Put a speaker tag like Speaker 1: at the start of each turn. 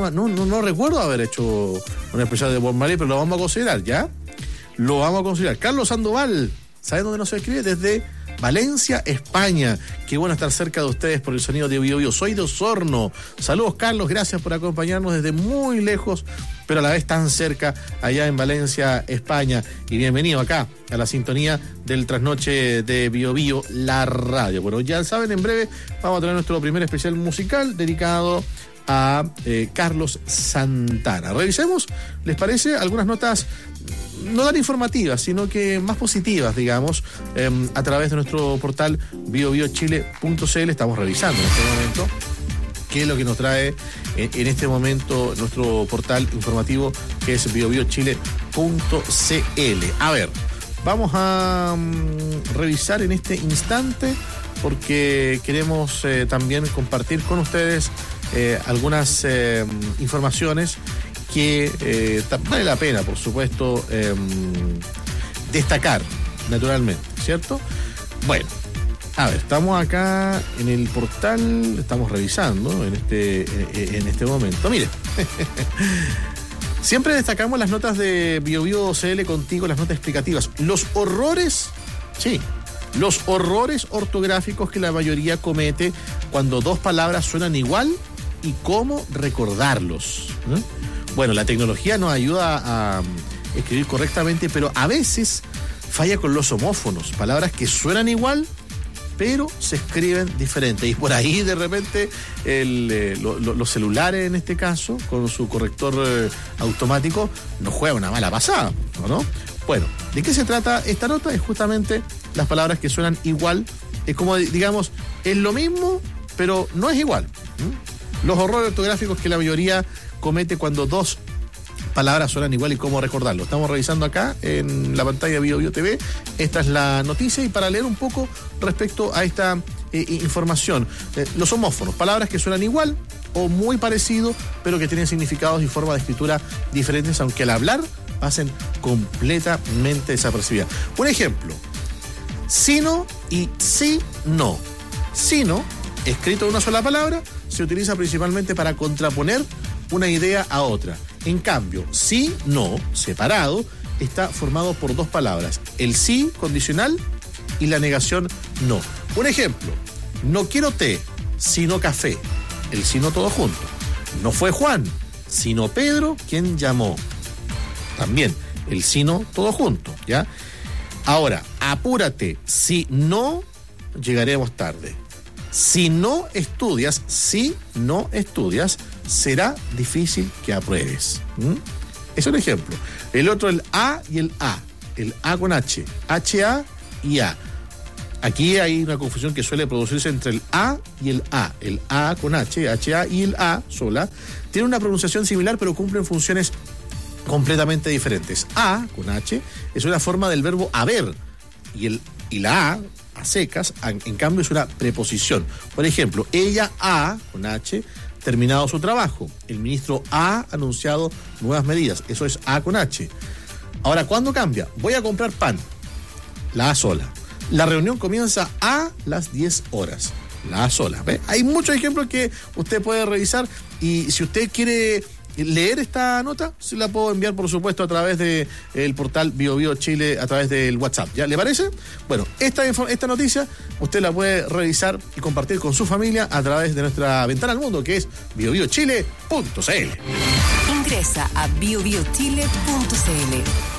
Speaker 1: programa. No recuerdo haber hecho un especial de Bob Marley, pero lo vamos a considerar, ¿ya? Lo vamos a considerar. Carlos Sandoval, ¿saben dónde nos escribe? Desde Valencia, España. Qué bueno estar cerca de ustedes por el sonido de Bio Bio. Soy de Osorno. Saludos, Carlos, gracias por acompañarnos desde muy lejos, pero a la vez tan cerca, allá en Valencia, España. Y bienvenido acá a la sintonía del trasnoche de Bio Bio, la radio. Bueno, ya saben, en breve vamos a tener nuestro primer especial musical dedicado a Carlos Santana. Revisemos, ¿les parece? Algunas notas no tan informativas, sino que más positivas, digamos, a través de nuestro portal biobiochile.cl. Estamos revisando en este momento qué es lo que nos trae en este momento nuestro portal informativo, que es biobiochile.cl. A ver, vamos a revisar en este instante, porque queremos también compartir con ustedes algunas informaciones que vale la pena, por supuesto, destacar, naturalmente, ¿cierto? Bueno, a ver, estamos acá en el portal, estamos revisando en este momento. Mire, siempre destacamos las notas de Bio Bio CL contigo, las notas explicativas. Los horrores ortográficos que la mayoría comete cuando dos palabras suenan igual y cómo recordarlos, ¿no? Bueno, la tecnología nos ayuda a escribir correctamente, pero a veces falla con los homófonos, palabras que suenan igual, pero se escriben diferente. Y por ahí, de repente, los celulares, en este caso, con su corrector automático, nos juega una mala pasada, ¿no? Bueno, ¿de qué se trata esta nota? Es justamente las palabras que suenan igual. Es como, digamos, es lo mismo, pero no es igual. Los horrores ortográficos que la mayoría comete cuando dos palabras suenan igual y cómo recordarlo. Estamos revisando acá en la pantalla de Bio Bio TV. Esta es la noticia, y para leer un poco respecto a esta información. Los homófonos, palabras que suenan igual o muy parecido, pero que tienen significados y forma de escritura diferentes, aunque al hablar pasen completamente desapercibidas. Un ejemplo: sino y si no. Sino, escrito en una sola palabra, se utiliza principalmente para contraponer una idea a otra. En cambio, sí, no, separado, está formado por dos palabras: el sí condicional y la negación no. Un ejemplo: no quiero té, sino café. El sino todo junto. No fue Juan, sino Pedro quien llamó. También el sino todo junto, ¿ya? Ahora, apúrate, si no, llegaremos tarde. Si no estudias, será difícil que apruebes. Es un ejemplo. El otro, el A y el A. El A con H. H-A y A. Aquí hay una confusión que suele producirse entre el A y el A. El A con H, H-A, y el A sola tienen una pronunciación similar, pero cumplen funciones completamente diferentes. A con H es una forma del verbo haber, y la A secas, en cambio, es una preposición. Por ejemplo, ella ha, con H, terminado su trabajo. El ministro ha anunciado nuevas medidas. Eso es A con H. Ahora, ¿cuándo cambia? Voy a comprar pan. La A sola. La reunión comienza a las 10 horas. La A sola. ¿Ve? Hay muchos ejemplos que usted puede revisar, y si usted quiere leer esta nota, se la puedo enviar, por supuesto, a través del portal Bio Bio Chile, a través del WhatsApp. ¿Ya le parece? Bueno, esta noticia usted la puede revisar y compartir con su familia a través de nuestra ventana al mundo, que es biobiochile.cl.
Speaker 2: Ingresa a biobiochile.cl.